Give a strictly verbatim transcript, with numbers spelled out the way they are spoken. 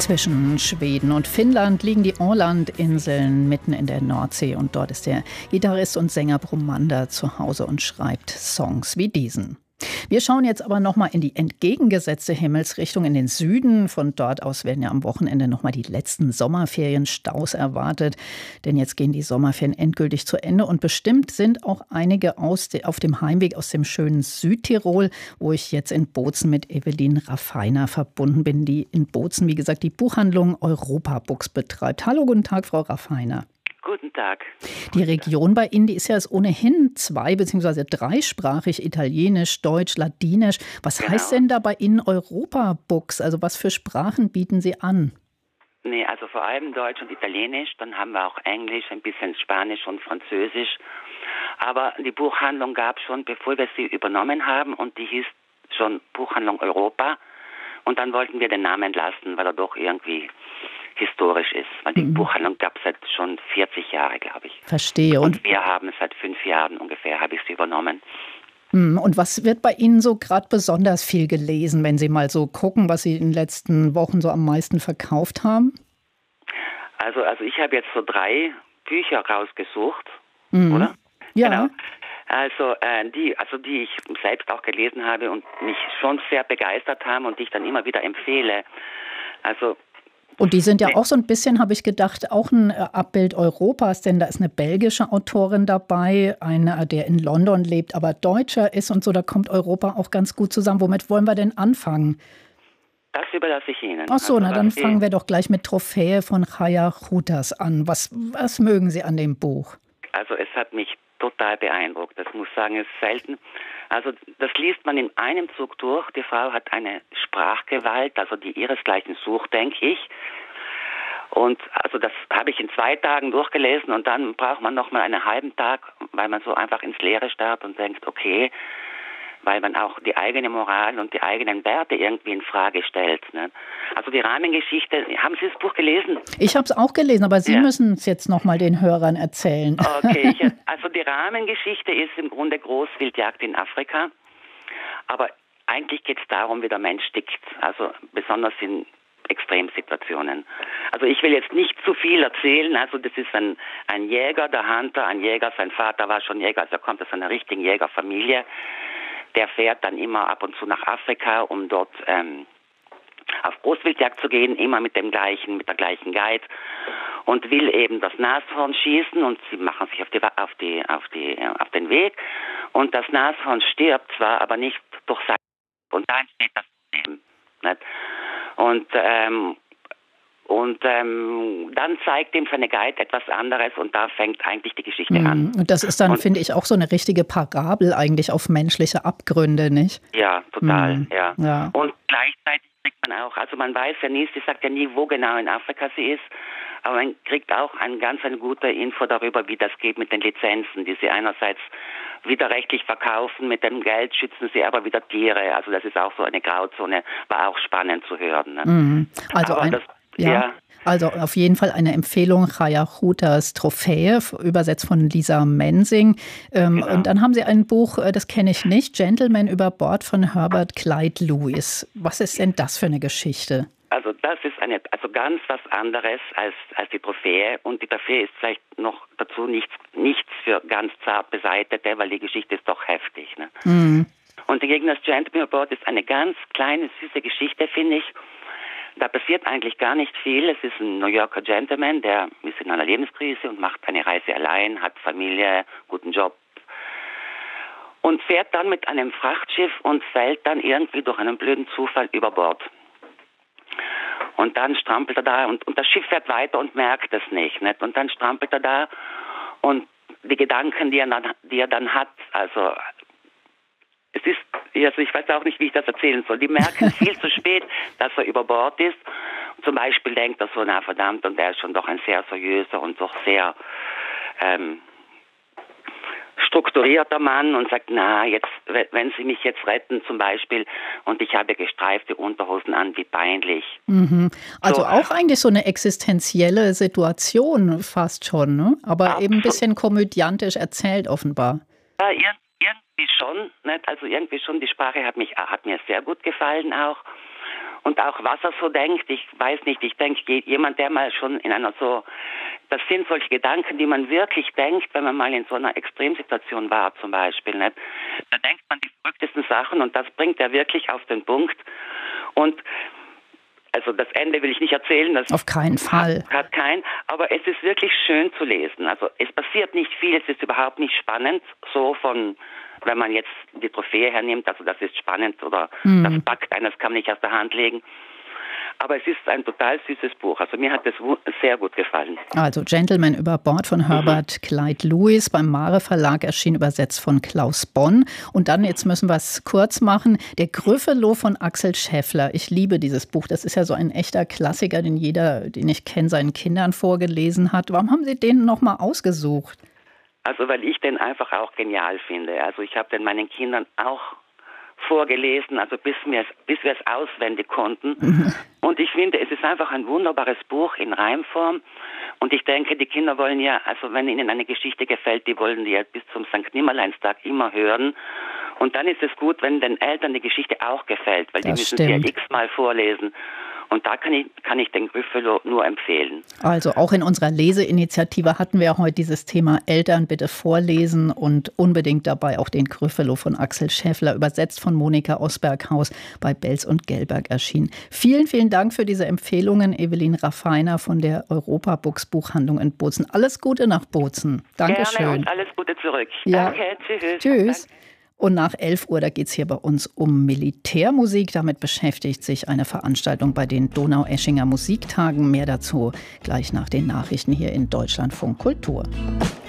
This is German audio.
Zwischen Schweden und Finnland liegen die Åland-Inseln mitten in der Nordsee und dort ist der Gitarrist und Sänger Bromander zu Hause und schreibt Songs wie diesen. Wir schauen jetzt aber nochmal in die entgegengesetzte Himmelsrichtung, in den Süden. Von dort aus werden ja am Wochenende nochmal die letzten Sommerferienstaus erwartet. Denn jetzt gehen die Sommerferien endgültig zu Ende und bestimmt sind auch einige aus de, auf dem Heimweg aus dem schönen Südtirol, wo ich jetzt in Bozen mit Evelyn Raffiner verbunden bin, die in Bozen, wie gesagt, die Buchhandlung Europa Books betreibt. Hallo, guten Tag, Frau Raffiner. Guten Tag. Die Region bei Ihnen, die ist ja ohnehin zwei- bzw. dreisprachig, Italienisch, Deutsch, Ladinisch. Was Genau. heißt denn da bei Ihnen Europa Books? Also was für Sprachen bieten Sie an? Nee, also vor allem Deutsch und Italienisch. Dann haben wir auch Englisch, ein bisschen Spanisch und Französisch. Aber die Buchhandlung gab es schon, bevor wir sie übernommen haben. Und die hieß schon Buchhandlung Europa. Und dann wollten wir den Namen lassen, weil er doch irgendwie historisch ist. Weil die mhm. Buchhandlung gab es seit schon vierzig Jahre, glaube ich. Verstehe. Und, und wir haben seit fünf Jahren ungefähr, habe ich sie übernommen. Und was wird bei Ihnen so gerade besonders viel gelesen, wenn Sie mal so gucken, was Sie in den letzten Wochen so am meisten verkauft haben? Also, also ich habe jetzt so drei Bücher rausgesucht, mhm. oder? Ja. Genau. Also, äh, die, also die ich selbst auch gelesen habe und mich schon sehr begeistert haben und die ich dann immer wieder empfehle. Also Und die sind ja auch so ein bisschen, habe ich gedacht, auch ein Abbild Europas, denn da ist eine belgische Autorin dabei, einer, der in London lebt, aber Deutscher ist und so, da kommt Europa auch ganz gut zusammen. Womit wollen wir denn anfangen? Das überlasse ich Ihnen. Ach so, also, na dann fangen wir doch gleich mit Trophäe von Chaya Chutas an. Was, was mögen Sie an dem Buch? Also es hat mich total beeindruckt. Das muss ich sagen, es ist selten. Also das liest man in einem Zug durch. Die Frau hat eine Sprachgewalt, also die ihresgleichen sucht, denke ich. Und also das habe ich in zwei Tagen durchgelesen und dann braucht man noch mal einen halben Tag, weil man so einfach ins Leere starrt und denkt, okay, weil man auch die eigene Moral und die eigenen Werte irgendwie in Frage stellt. Ne? Also die Rahmengeschichte, haben Sie das Buch gelesen? Ich habe es auch gelesen, aber Sie ja. müssen es jetzt noch mal den Hörern erzählen. Okay, ich, also die Rahmengeschichte ist im Grunde Großwildjagd in Afrika, aber eigentlich geht es darum, wie der Mensch tickt, also besonders in Extremsituationen. Also ich will jetzt nicht zu viel erzählen, also das ist ein, ein Jäger, der Hunter, ein Jäger, sein Vater war schon Jäger, also er kommt aus einer richtigen Jägerfamilie. Der fährt dann immer ab und zu nach Afrika, um dort ähm, auf Großwildjagd zu gehen, immer mit dem gleichen, mit der gleichen Guide und will eben das Nashorn schießen und sie machen sich auf die, auf die, auf die, auf den Weg und das Nashorn stirbt zwar, aber nicht durch sein und da entsteht das Problem. Nicht? Und ähm, Und ähm, dann zeigt ihm seine Guide etwas anderes und da fängt eigentlich die Geschichte mm, an. Und das ist dann, und, finde ich, auch so eine richtige Parabel eigentlich auf menschliche Abgründe, nicht? Ja, total, mm, ja. ja. Und gleichzeitig kriegt man auch, also man weiß ja nie, sie sagt ja nie, wo genau in Afrika sie ist, aber man kriegt auch ein ganz eine gute Info darüber, wie das geht mit den Lizenzen, die sie einerseits widerrechtlich verkaufen, mit dem Geld schützen sie aber wieder Tiere. Also das ist auch so eine Grauzone, war auch spannend zu hören. Ne? Mm, also aber ein das Ja, ja, also auf jeden Fall eine Empfehlung, Chaya Chutas Trophäe, übersetzt von Lisa Mensing. Ähm, genau. Und dann haben Sie ein Buch, das kenne ich nicht, Gentleman über Bord von Herbert Clyde Lewis. Was ist denn das für eine Geschichte? Also das ist eine, also ganz was anderes als, als die Trophäe. Und die Trophäe ist vielleicht noch dazu nichts, nichts für ganz zart Beseitete, weil die Geschichte ist doch heftig. Ne? Mhm. Und gegen das Gentleman über Bord ist eine ganz kleine, süße Geschichte, finde ich. Da passiert eigentlich gar nicht viel. Es ist ein New Yorker Gentleman, der ist in einer Lebenskrise und macht eine Reise allein, hat Familie, guten Job und fährt dann mit einem Frachtschiff und fällt dann irgendwie durch einen blöden Zufall über Bord. Und dann strampelt er da und, und das Schiff fährt weiter und merkt es nicht, nicht. Und dann strampelt er da und die Gedanken, die er dann, die er dann hat, also es ist, also ich weiß auch nicht, wie ich das erzählen soll. Die merken viel zu spät, dass er über Bord ist. Zum Beispiel denkt er so, na verdammt, und er ist schon doch ein sehr seriöser und doch sehr ähm, strukturierter Mann und sagt, na, jetzt, wenn Sie mich jetzt retten zum Beispiel und ich habe gestreifte Unterhosen an, wie peinlich. Mhm. Also so, auch eigentlich so eine existenzielle Situation fast schon, ne? Aber absolut. Eben ein bisschen komödiantisch erzählt offenbar. Ja, irgendwie schon, nicht? Also irgendwie schon, die Sprache hat mich, hat mir sehr gut gefallen auch. Und auch was er so denkt, ich weiß nicht, ich denke, jemand, der mal schon in einer so, das sind solche Gedanken, die man wirklich denkt, wenn man mal in so einer Extremsituation war zum Beispiel, nicht? Da denkt man die verrücktesten Sachen und das bringt er wirklich auf den Punkt. Und also das Ende will ich nicht erzählen. Das auf keinen Fall. Hat, hat kein, aber es ist wirklich schön zu lesen. Also es passiert nicht viel, es ist überhaupt nicht spannend, so von, wenn man jetzt die Trophäe hernimmt, also das ist spannend oder mhm. das packt einen, das kann man nicht aus der Hand legen. Aber es ist ein total süßes Buch. Also mir hat es sehr gut gefallen. Also Gentleman über Bord von Herbert mhm. Clyde Lewis, beim Mare Verlag erschienen, übersetzt von Klaus Bonn. Und dann, jetzt müssen wir es kurz machen, Der Gryffalo von Axel Scheffler. Ich liebe dieses Buch. Das ist ja so ein echter Klassiker, den jeder, den ich kenne, seinen Kindern vorgelesen hat. Warum haben Sie den nochmal ausgesucht? Also weil ich den einfach auch genial finde. Also ich habe den meinen Kindern auch vorgelesen, also bis wir es, bis wir es auswendig konnten. Mhm. Und ich finde, es ist einfach ein wunderbares Buch in Reimform. Und ich denke, die Kinder wollen ja, also wenn ihnen eine Geschichte gefällt, die wollen die ja bis zum Sankt Nimmerleinstag immer hören. Und dann ist es gut, wenn den Eltern die Geschichte auch gefällt, weil das die müssen stimmt. sie ja x-mal vorlesen. Und da kann ich, kann ich den Gryffalo nur empfehlen. Also auch in unserer Leseinitiative hatten wir heute dieses Thema Eltern bitte vorlesen und unbedingt dabei auch den Gryffalo von Axel Scheffler, übersetzt von Monika Osberghaus, bei Belz und Gelberg erschienen. Vielen, vielen Dank für diese Empfehlungen, Evelyn Raffiner von der Europa-Books Buchhandlung in Bozen. Alles Gute nach Bozen. Dankeschön. Gerne und alles Gute zurück. Ja. Danke, tschüss. Tschüss. Und nach elf Uhr, da geht es hier bei uns um Militärmusik. Damit beschäftigt sich eine Veranstaltung bei den Donaueschinger Musiktagen. Mehr dazu gleich nach den Nachrichten hier in Deutschlandfunk Kultur.